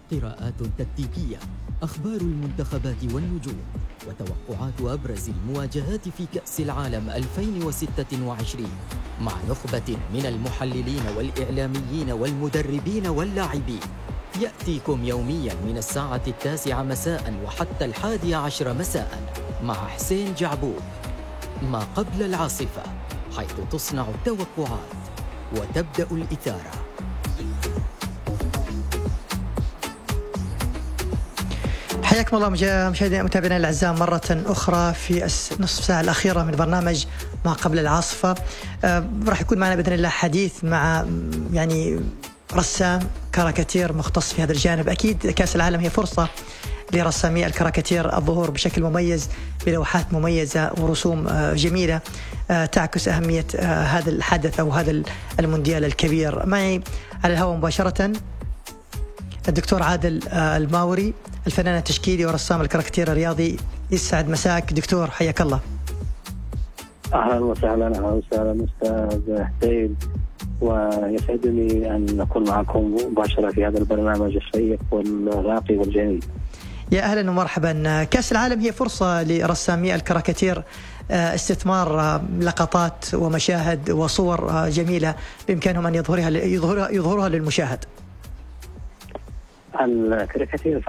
قراءات تكتيكية، أخبار المنتخبات والنجوم، وتوقعات أبرز المواجهات في كأس العالم 2026 مع نخبة من المحللين والإعلاميين والمدربين واللاعبين. يأتيكم يوميا من الساعة 9 مساء وحتى 11 مساء مع حسين جعبوب. ما قبل العاصفة، حيث تصنع التوقعات وتبدأ الإثارة. حياكم الله مشاهدينا متابعينا الاعزاء مره اخرى في نصف ساعه الاخيره من برنامج ما قبل العاصفه. راح يكون معنا باذن الله حديث مع رسام كاريكاتير مختص في هذا الجانب. اكيد كاس العالم هي فرصه لرسامي الكاريكاتير الظهور بشكل مميز بلوحات مميزه ورسوم جميله تعكس اهميه هذا الحدث او هذا المونديال الكبير. معي على الهواء مباشره الدكتور عادل الماوري، الفنان التشكيلي ورسام الكاريكاتير الرياضي. يسعد مساك دكتور، حياك الله. اهلا وسهلا استاذ حسين، ويسعدني ان اكون معكم مباشره في هذا البرنامج الشيق والراقي والجميل. يا اهلا ومرحبا. كاس العالم هي فرصه لرسامي الكاريكاتير استثمار لقطات ومشاهد وصور جميله بامكانهم ان يظهروها للمشاهد. الكاريكاتير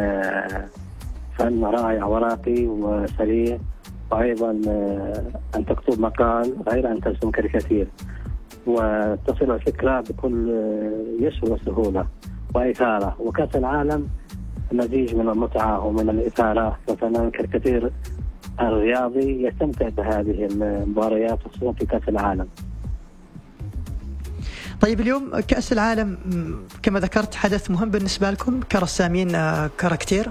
فن رائع وراقي وسريع، وايضا ان تكتب مقال غير ان ترسم كاريكاتير، وتصل الفكره بكل يسر وسهوله واثاره. وكاس العالم مزيج من المتعه ومن الاثاره، ففنان الكاريكاتير الرياضي يستمتع بهذه المباريات خصوصا في كاس العالم. طيب اليوم كأس العالم كما ذكرت حدث مهم بالنسبة لكم كرسامين كاريكاتير.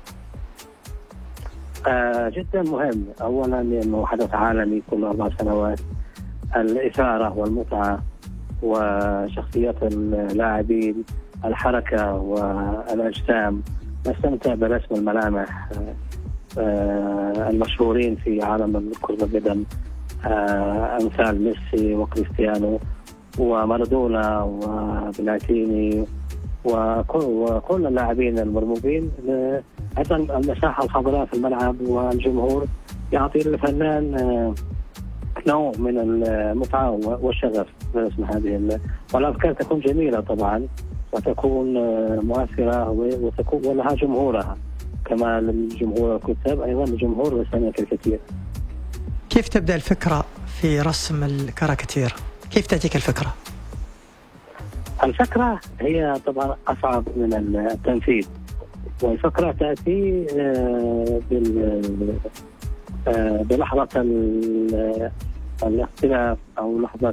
جدا مهم، أولا لأنه حدث عالمي كل 4 سنوات. الإثارة والمتعة وشخصيات اللاعبين، الحركة والأجسام، نستمتع برسم الملامح المشهورين في عالم كرة القدم، أمثال ميسي وكريستيانو ومارادونا وبلاتيني وكل اللاعبين المرموقين. ايضا المساحه الخضراء في الملعب والجمهور يعطي الفنان نوع من المتعه والشغف برسم هذه والافكار تكون جميله طبعا، وتكون مؤثره وتكون ولها جمهورها، كما للجمهور الكتاب ايضا لجمهور رسامي الكاريكاتير. كيف تبدا الفكره في رسم الكاريكاتير؟ كيف تأتيك الفكرة؟ الفكرة هي طبعا أصعب من التنفيذ، والفكرة تأتي بلحظة الاختلاف أو لحظة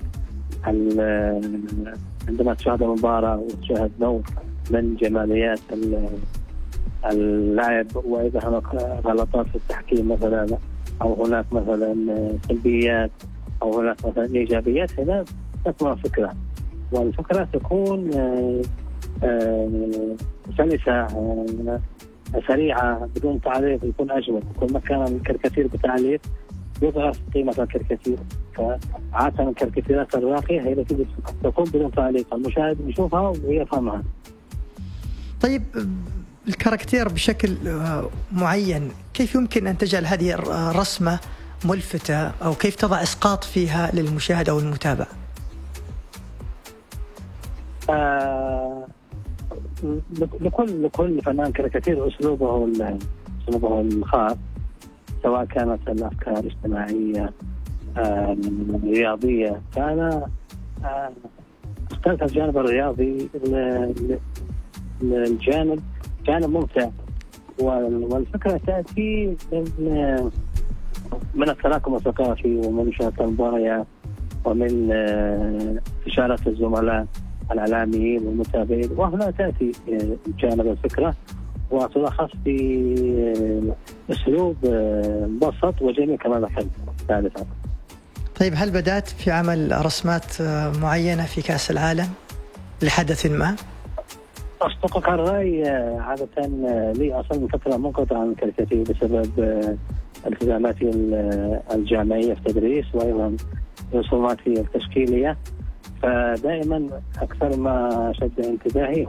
عندما تشاهد المباراة وتشاهد نوع من جماليات اللعب، وإذا هناك غلطات في التحكيم مثلا، أو هناك مثلا سلبيات أو هناك مثلا إيجابيات، هنا تكون فكرة، والفكرة تكون سلسة سريعة بدون تعليق، يكون أجمل. كل ما كان الكاريكاتير بتعليق يضعف قيمة الكاريكاتير. فعادة الكاريكاتيرات الراقية هي التي تكون بدون تعليق، المشاهد يشوفها ويفهمها. طيب الكاريكاتير بشكل معين، كيف يمكن أن تجعل هذه الرسمة ملفتة، أو كيف تضع إسقاط فيها للمشاهد أو المتابع؟ لكل فنان كاريكاتير أسلوبه الخاص، سواء كانت الأفكار اجتماعية رياضية. فأنا اخترت الجانب الرياضي، الجانب ممتع، والفكرة تأتي من التراكم الثقافي ومن مشاهدة المباريات ومن إشارة الزملاء الإعلاميين والمتابعين، وهنا تأتي جانب الفكرة وتلخص في أسلوب مبسط وجميل كما ذكرت ثالثا. طيب هل بدأت في عمل رسمات معينة في كأس العالم لحدث ما؟ أصدقك الرأي، عادة لي أصلا من فترة منقطعة عن الكاريكاتير بسبب التزاماتي الجامعية في التدريس وأيضا رسوماتي التشكيلية. فدائما أكثر ما شد انتباهي